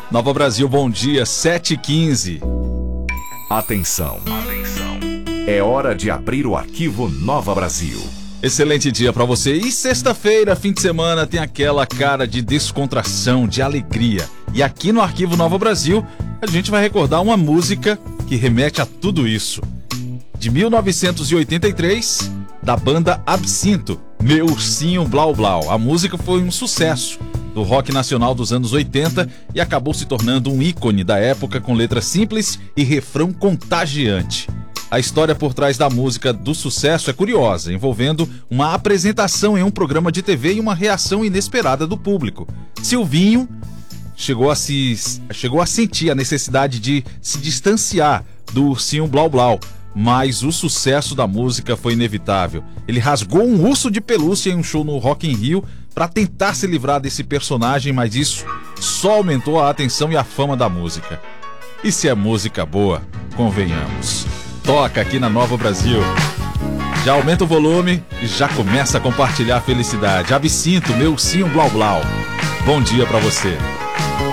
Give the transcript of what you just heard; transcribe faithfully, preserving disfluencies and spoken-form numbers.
Nova Brasil, bom dia, sete e quinze. Atenção, atenção. É hora de abrir o arquivo Nova Brasil. Excelente dia pra você. E sexta-feira, fim de semana, tem aquela cara de descontração, de alegria. E aqui no Arquivo Nova Brasil, a gente vai recordar uma música que remete a tudo isso. De mil novecentos e oitenta e três, da banda Absinto, Meu Ursinho Blau Blau. A música foi um sucesso do rock nacional dos anos oitenta e acabou se tornando um ícone da época, com letra simples e refrão contagiante. A história por trás da música do sucesso é curiosa, envolvendo uma apresentação em um programa de T V e uma reação inesperada do público. Silvinho chegou a, se, chegou a sentir a necessidade de se distanciar do Ursinho Blau Blau, mas o sucesso da música foi inevitável. Ele rasgou um urso de pelúcia em um show no Rock in Rio para tentar se livrar desse personagem, mas isso só aumentou a atenção e a fama da música. E se é música boa, convenhamos. Toca aqui na Nova Brasil. Já aumenta o volume e já começa a compartilhar a felicidade. Absinto, Meu Ursinho Blau Blau. Bom dia pra você.